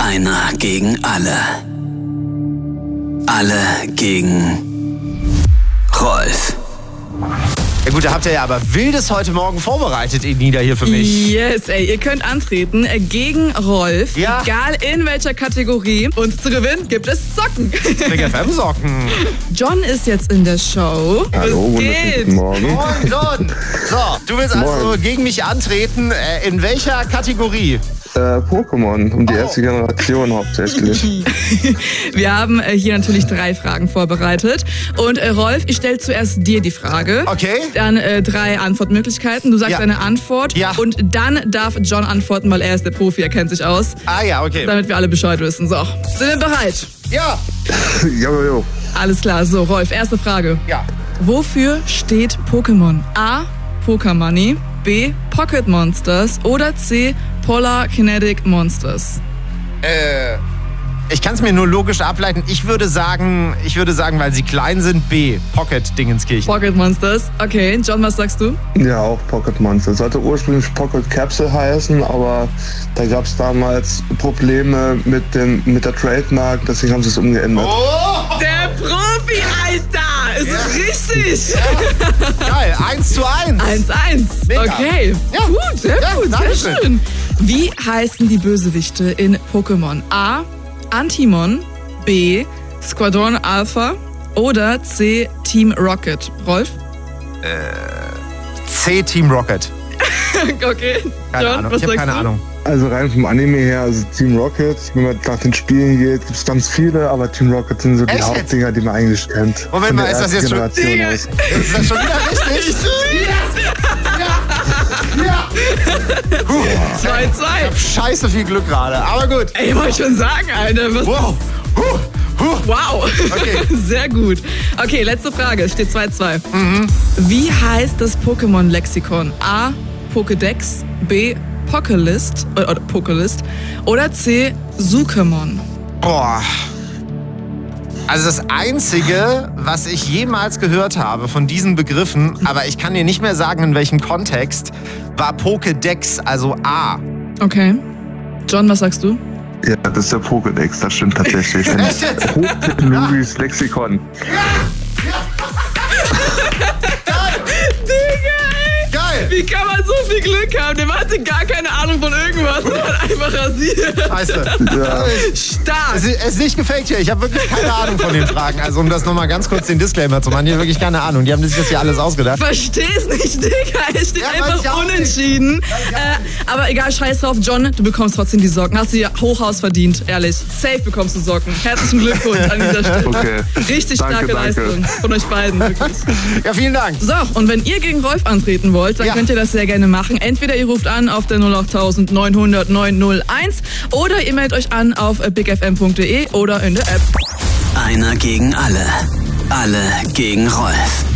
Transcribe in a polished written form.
Einer gegen alle. Alle gegen Rolf. Ja gut, da habt ihr ja aber Wildes heute Morgen vorbereitet, Nida, hier für mich. Yes, ey, ihr könnt antreten gegen Rolf, Ja. egal in welcher Kategorie. Und zu gewinnen gibt es Socken. Big FM Socken. John ist jetzt in der Show. Hallo, Was geht? guten Morgen. Moin, John. So, du willst also Moin. gegen mich antreten. In welcher Kategorie? Pokémon, um die erste Generation hauptsächlich. Wir haben hier natürlich 3 Fragen vorbereitet. Und Rolf, ich stelle zuerst dir die Frage. Okay. Dann 3 Antwortmöglichkeiten. Du sagst Ja. deine Antwort. Ja. Und dann darf John antworten, weil er ist der Profi, er kennt sich aus. Ah ja, okay. Damit wir alle Bescheid wissen. So, sind wir bereit? Ja. Jo. Alles klar. So, Rolf, erste Frage. Ja. Wofür steht Pokémon? A. Pokémoney, B. Pocket Monsters oder C. Polar Kinetic Monsters? Ich kann es mir nur logisch ableiten. Ich würde sagen, weil sie klein sind, B. Pocket Dingenskirchen. Pocket Monsters. Okay, John, was sagst du? Ja, auch Pocket Monster. Sollte ursprünglich Pocket Capsule heißen, aber da gab es damals Probleme mit der Trademark, deswegen haben sie es umgeändert. Oh! Der Profi, Alter! Es ist richtig! Geil, 1:1. 1:1. Mega. Okay. Ja. Gut, sehr Ja, gut, danke sehr schön. schön. Wie heißen die Bösewichte in Pokémon? A. Antimon, B. Squadron Alpha oder C. Team Rocket? Rolf? C. Team Rocket. Okay. Keine John, Ahnung. was Ich habe sagst keine du? Ahnung. Also rein vom Anime her, also Team Rocket, wenn man nach den Spielen geht, gibt es ganz viele, aber Team Rocket sind so die Echt? Hauptdinger, die man eigentlich kennt. Moment Von mal, der ist das ersten jetzt schon- Generation Digga. aus. Ist das schon wieder richtig? Ja. 2:2. Scheiße viel Glück gerade. Aber gut. Ey, wollte schon sagen, Alter. Was Wow. Wow. Okay. Sehr gut. Okay, letzte Frage. Es steht 2:2. Wie heißt das Pokémon-Lexikon? A. Pokédex, B. Pokélist oder C. Suchemon? Boah. Also das Einzige, was ich jemals gehört habe von diesen Begriffen, aber ich kann dir nicht mehr sagen, in welchem Kontext, war Pokédex, also A. Okay. John, was sagst du? Ja, das ist der Pokédex, das stimmt tatsächlich. Ein Echt jetzt? hochtechnologisches Lexikon. Digga, ey! Geil! Wie kann man so viel Glück haben? Der hatte gar keine Ahnung von irgendwas und hat einfach rasiert. Scheiße. Ja. Stark! Es ist nicht gefaked hier. Ich habe wirklich keine Ahnung von den Fragen. Also um das nochmal ganz kurz den Disclaimer zu machen, ich habe wirklich keine Ahnung. Die haben sich das hier alles ausgedacht. Versteh's nicht, Digga. Es steht Ja, weiß einfach ich auch nicht. unentschieden. Aber egal, scheiß drauf. John, du bekommst trotzdem die Socken. Hast du dir Hochhaus verdient, ehrlich. Safe bekommst du Socken. Herzlichen Glückwunsch an dieser Stelle. Okay. Richtig Danke, starke danke. Leistung von euch beiden, wirklich. Ja, vielen Dank. So, und wenn ihr gegen Rolf antreten wollt, dann Ja. könnt ihr das sehr gerne machen. Entweder ihr ruft an auf der 08900 901 oder ihr meldet euch an auf bigfm.de oder in der App. Einer gegen alle. Alle gegen Rolf.